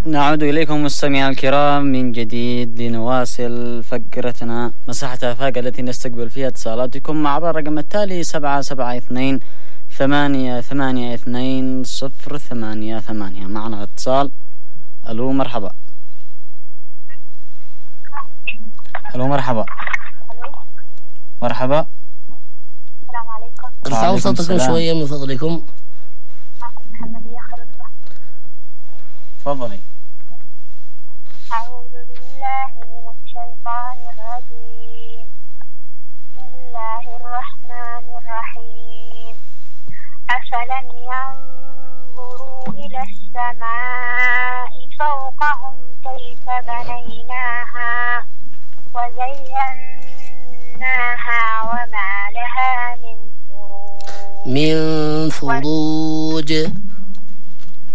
نعود إليكم مستمعينا الكرام من جديد لنواصل فقرتنا مساحة آفاق التي نستقبل فيها اتصالاتكم مع الرقم التالي 772-882-088. معنا اتصال. ألو مرحبا. ألو مرحبا. مرحبا. السلام عليكم. ارفعوا صوتكم شوية من فضلكم. معكم محمدية خلصة. تفضلي. أعوذ بالله من الشيطان الرجيم. بسم الله الرحمن الرحيم. أفلم ينظروا إلى السماء فوقهم كيف بنيناها وزيناها وما لها من فروج.